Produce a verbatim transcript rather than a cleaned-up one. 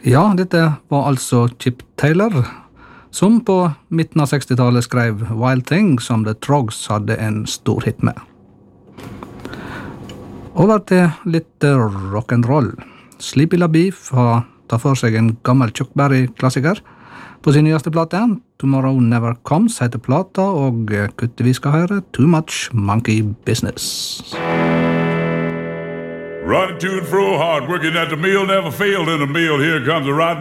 Ja, dette var altså Chip Taylor, som på midten av sekstitallet skrev Wild Thing, som The Trogs hadde en stor hit med. Over til litt rock'n'roll. Sleepy LaBeef har tatt for seg en gammel Chuck Berry-klassiker på sin nyeste plate. Tomorrow Never Comes heter plata, og kuttet vi skal høre Too Much Monkey Business. Running to and fro hard, working at the mill, never failed in the mill. Here comes a rotten